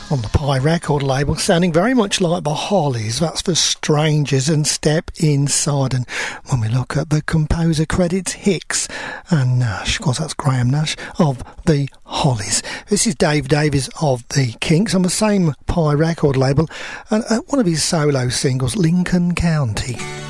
on the Pie record label, sounding very much like the Hollies. That's for Strangers and Step Inside. And when we look at the composer credits, Hicks and Nash, of course that's Graham Nash of the Hollies. This is Dave Davies of the Kinks on the same Pie record label, and one of his solo singles, Lincoln County.